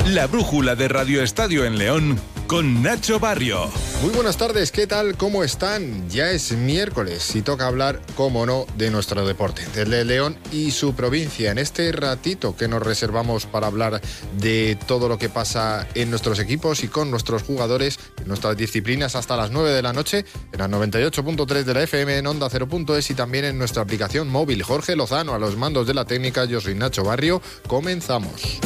La brújula de Radio Estadio en León con Nacho Barrio. Muy buenas tardes, ¿qué tal? ¿Cómo están? Ya es miércoles y toca hablar, como no, de nuestro deporte, del de León y su provincia. En este ratito que nos reservamos para hablar de todo lo que pasa en nuestros equipos y con nuestros jugadores, en nuestras disciplinas, hasta las 9 de la noche, en la 98.3 de la FM, en Onda 0.es y también en nuestra aplicación móvil. Jorge Lozano a los mandos de la técnica, yo soy Nacho Barrio. Comenzamos.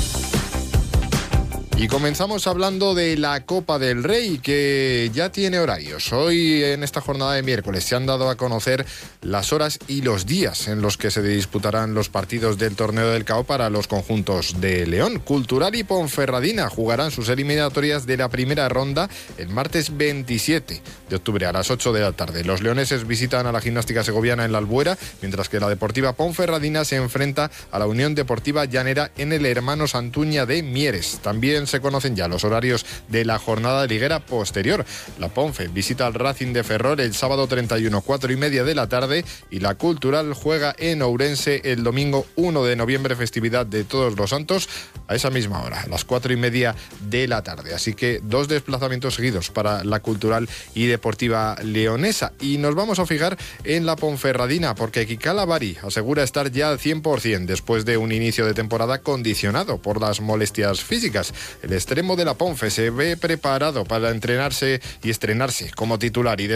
Y comenzamos hablando de la Copa del Rey, que ya tiene horarios. Hoy, en esta jornada de miércoles, se han dado a conocer las horas y los días en los que se disputarán los partidos del Torneo del CAO para los conjuntos de León. Cultural y Ponferradina jugarán sus eliminatorias de la primera ronda el martes 27 de octubre a las 8 de la tarde. Los leoneses visitan a la Gimnástica Segoviana en la Albuera, mientras que la Deportiva Ponferradina se enfrenta a la Unión Deportiva Llanera en el Hermanos Antuña de Mieres. También se conocen ya los horarios de la jornada liguera posterior. La Ponfe visita al Racing de Ferrol el sábado 31, 4:30 de la tarde, y la Cultural juega en Ourense el domingo 1 de noviembre, festividad de Todos los Santos, a esa misma hora, a las 4:30 de la tarde. Así que 2 desplazamientos seguidos para la Cultural y Deportiva Leonesa. Y nos vamos a fijar en la Ponferradina, porque Kikala Bari asegura estar ya al 100% después de un inicio de temporada condicionado por las molestias físicas. El extremo de la Ponfe se ve preparado para entrenarse y estrenarse como titular y